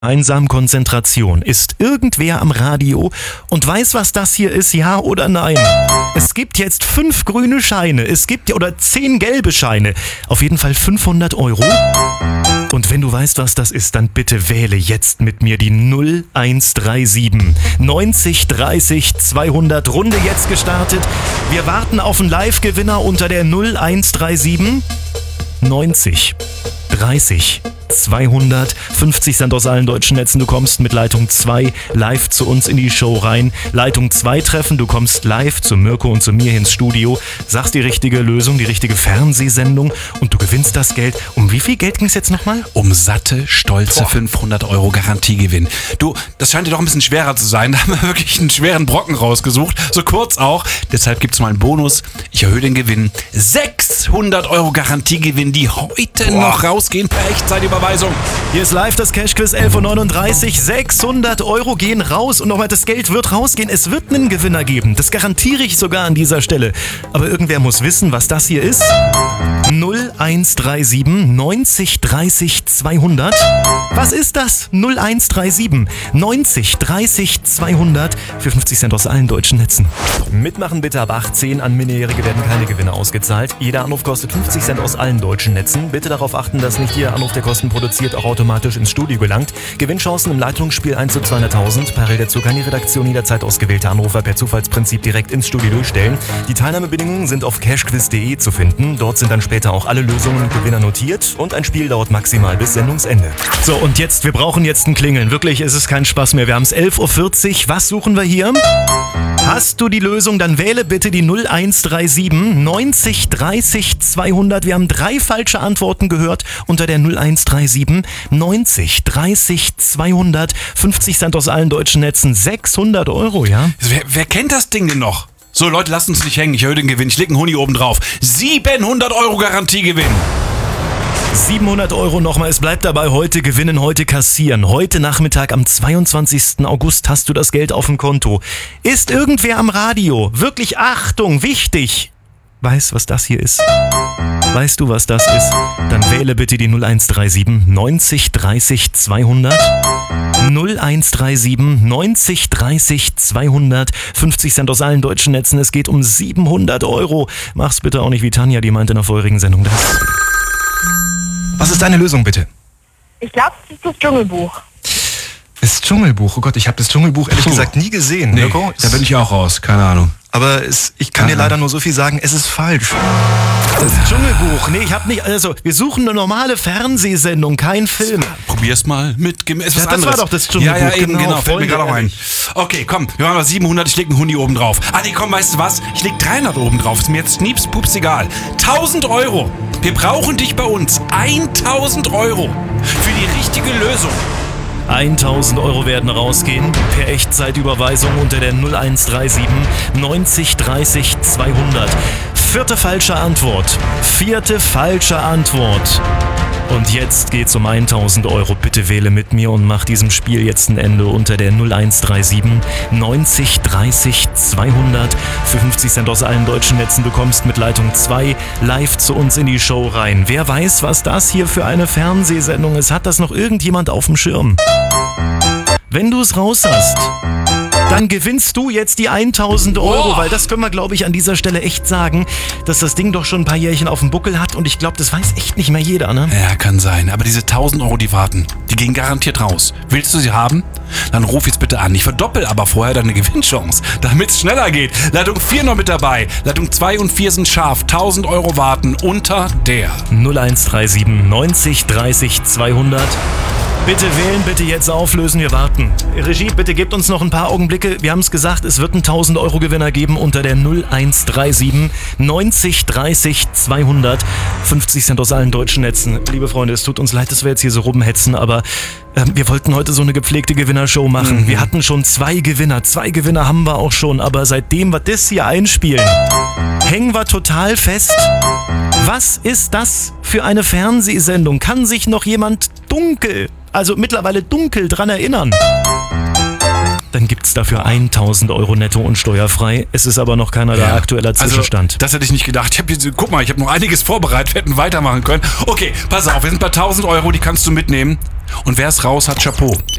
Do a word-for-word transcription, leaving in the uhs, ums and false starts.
Einsam Konzentration. Ist irgendwer am Radio und weiß, was das hier ist, ja oder nein? Es gibt jetzt fünf grüne Scheine, es gibt oder zehn gelbe Scheine. Auf jeden Fall fünfhundert Euro. Und wenn du weißt, was das ist, dann bitte wähle jetzt mit mir die null eins drei sieben neunzig dreißig zweihundert. Runde jetzt gestartet. Wir warten auf einen Live-Gewinner unter der null eins drei sieben neunzig dreißig zweihundert. fünfzig Cent aus allen deutschen Netzen. Du kommst mit Leitung zwei live zu uns in die Show rein. Leitung zwei treffen. Du kommst live zu Mirko und zu mir ins Studio. Sagst die richtige Lösung, die richtige Fernsehsendung und du gewinnst das Geld. Um wie viel Geld ging es jetzt nochmal? Um satte, stolze Boah. fünfhundert Euro Garantiegewinn. Du, das scheint dir doch ein bisschen schwerer zu sein. Da haben wir wirklich einen schweren Brocken rausgesucht. So kurz auch. Deshalb gibt es mal einen Bonus. Ich erhöhe den Gewinn. sechshundert Euro Garantiegewinn, die heute Boah. noch rausgehen per Echtzeitüberweisung. Hier ist live das Cash-Quiz elf Uhr neununddreißig. sechshundert Euro gehen raus und nochmal, das Geld wird rausgehen. Es wird einen Gewinner geben. Das garantiere ich sogar an dieser Stelle. Aber irgendwer muss wissen, was das hier ist. null eins drei sieben neunzig dreißig zweihundert. Was ist das? null eins drei sieben neunzig dreißig zweihundert für fünfzig Cent aus allen deutschen Netzen. Mitmachen bitte ab achtzehn. An Minderjährige werden keine Gewinne ausgezahlt. Jeder Anruf kostet fünfzig Cent aus allen deutschen Netzen. Bitte darauf achten, dass nicht jeder Anruf, der Kosten produziert, auch automatisch ins Studio gelangt. Gewinnchancen im Leitungsspiel eins zu zweihunderttausend. Parallel dazu kann die Redaktion jederzeit ausgewählte Anrufer per Zufallsprinzip direkt ins Studio durchstellen. Die Teilnahmebedingungen sind auf cashquiz punkt de zu finden. Dort sind dann später auch alle Lösungen und Gewinner notiert und ein Spiel dauert maximal bis Sendungsende. So, und jetzt, wir brauchen jetzt ein Klingeln. Wirklich, es ist kein Spaß mehr. Wir haben es elf Uhr vierzig. Was suchen wir hier? Hast du die Lösung, dann wähle bitte die null eins drei sieben neunzig dreißig zweihundert. Wir haben drei falsche Antworten gehört unter der null eins drei sieben neunzig dreißig zweihundert. fünfzig Cent aus allen deutschen Netzen, sechshundert Euro, ja? Wer, wer kennt das Ding denn noch? So, Leute, lasst uns nicht hängen. Ich erhöhe den Gewinn. Ich lege einen Huni oben drauf. siebenhundert Euro Garantiegewinn. siebenhundert Euro nochmal, es bleibt dabei, heute gewinnen, heute kassieren. Heute Nachmittag am zweiundzwanzigsten August hast du das Geld auf dem Konto. Ist irgendwer am Radio? Wirklich Achtung, wichtig. Weiß, was das hier ist? Weißt du, was das ist? Dann wähle bitte die null eins drei sieben neunzig dreißig zweihundert. null eins drei sieben neunzig dreißig zweihundert. fünfzig Cent aus allen deutschen Netzen. Es geht um siebenhundert Euro. Mach's bitte auch nicht wie Tanja, die meinte in der vorherigen Sendung das. Was ist deine Lösung, bitte? Ich glaube, das ist das Dschungelbuch. Das Dschungelbuch? Oh Gott, ich habe das Dschungelbuch ehrlich Puh. gesagt nie gesehen. Nee, Mirko, da bin ich auch raus, keine Ahnung. Aber es, ich kann Aha. dir leider nur so viel sagen, es ist falsch. Das Dschungelbuch, nee, ich hab nicht, also wir suchen eine normale Fernsehsendung, kein Film. Probier's mal mit, ist was ja, anderes. Das war doch das Dschungelbuch. Ja, ja, eben, genau, genau fällt mir gerade auch ein. Okay, komm, wir machen mal siebenhundert, ich leg einen Huni oben drauf. Ah nee, komm, weißt du was, ich leg dreihundert oben drauf, ist mir jetzt schnieps, pups, egal. tausend Euro, wir brauchen dich bei uns, tausend Euro für die richtige Lösung. tausend Euro werden rausgehen per Echtzeitüberweisung unter der null eins drei sieben neunzig dreißig zweihundert. Vierte falsche Antwort. Vierte falsche Antwort. Und jetzt geht's um tausend Euro. Bitte wähle mit mir und mach diesem Spiel jetzt ein Ende unter der null eins drei sieben neunzig dreißig zweihundert. Für fünfzig Cent aus allen deutschen Netzen. Du kommst mit Leitung zwei live zu uns in die Show rein. Wer weiß, was das hier für eine Fernsehsendung ist? Hat das noch irgendjemand auf dem Schirm? Wenn du es raus hast, dann gewinnst du jetzt die tausend Euro, weil das können wir, glaube ich, an dieser Stelle echt sagen, dass das Ding doch schon ein paar Jährchen auf dem Buckel hat und ich glaube, das weiß echt nicht mehr jeder, ne? Ja, kann sein, aber diese tausend Euro, die warten, die gehen garantiert raus. Willst du sie haben? Dann ruf jetzt bitte an. Ich verdoppel aber vorher deine Gewinnchance, damit es schneller geht. Leitung vier noch mit dabei, Leitung zwei und vier sind scharf, tausend Euro warten unter der null eins drei sieben neunzig dreißig zweihundert. Bitte wählen, bitte jetzt auflösen, wir warten. Regie, bitte gebt uns noch ein paar Augenblicke. Wir haben es gesagt, es wird einen tausend Euro Gewinner geben unter der null eins drei sieben neunzig dreißig zweihundert. fünfzig Cent aus allen deutschen Netzen. Liebe Freunde, es tut uns leid, dass wir jetzt hier so rumhetzen, aber äh, wir wollten heute so eine gepflegte Gewinnershow machen. Mhm. Wir hatten schon zwei Gewinner, zwei Gewinner haben wir auch schon, aber seitdem wir das hier einspielen, hängen wir total fest. Was ist das für eine Fernsehsendung? Kann sich noch jemand dunkel, also mittlerweile dunkel dran erinnern? Dann gibt's dafür tausend Euro netto und steuerfrei. Es ist aber noch keiner ja. da aktueller Zwischenstand. Also, das hätte ich nicht gedacht. Ich hab diese, guck mal, ich habe noch einiges vorbereitet, wir hätten weitermachen können. Okay, pass auf, wir sind bei tausend Euro, die kannst du mitnehmen. Und wer es raus hat, Chapeau.